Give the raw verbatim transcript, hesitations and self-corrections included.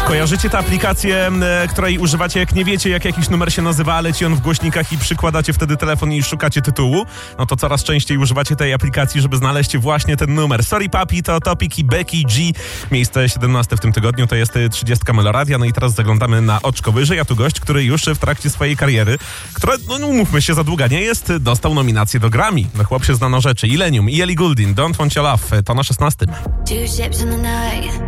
Kojarzycie tę aplikację, której używacie, jak nie wiecie, jak jakiś numer się nazywa, leci on w głośnikach i przykładacie wtedy telefon i szukacie tytułu? No to coraz częściej używacie tej aplikacji, żeby znaleźć właśnie ten numer. Sorry Papi to Topic i Becky G. Miejsce siedemnaste w tym tygodniu to jest trzydziestka Meloradia. No i teraz zaglądamy na oczko wyżej, a tu gość, który już w trakcie swojej kariery, która, no umówmy się, za długa nie jest, dostał nominację do Grammy. No chłop się znano rzeczy. Illenium i Ellie Goulding, Don't Want Your Love, to na szesnastym. Two ships in the night.